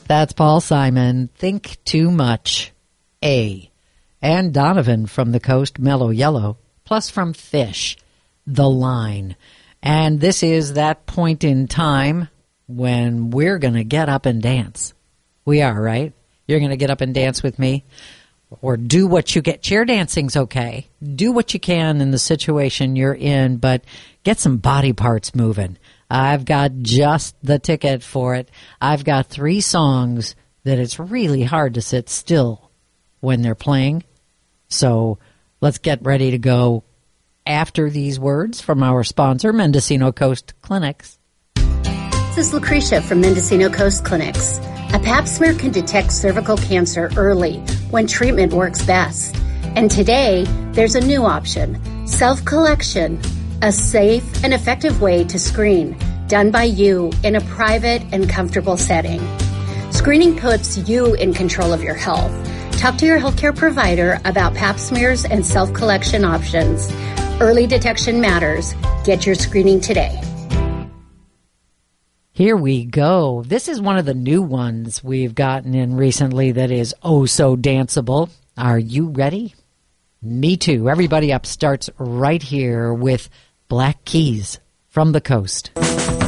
That's Paul Simon, Think Too Much, A. And Donovan from the Coast, Mellow Yellow, plus from Fish, The Line. And this is that point in time when we're going to get up and dance. We are, right? You're going to get up and dance with me? Or do what you get. Chair dancing's okay. Do what you can in the situation you're in, but get some body parts moving. I've got just the ticket for it. I've got 3 songs that it's really hard to sit still when they're playing. So let's get ready to go after these words from our sponsor, Mendocino Coast Clinics. This is Lucretia from Mendocino Coast Clinics. A pap smear can detect cervical cancer early when treatment works best. And today, there's a new option, self-collection, a safe and effective way to screen, done by you in a private and comfortable setting. Screening puts you in control of your health. Talk to your healthcare provider about pap smears and self-collection options. Early detection matters. Get your screening today. Here we go. This is one of the new ones we've gotten in recently that is oh so danceable. Are you ready? Me too. Everybody up starts right here with Black Keys from the Coast.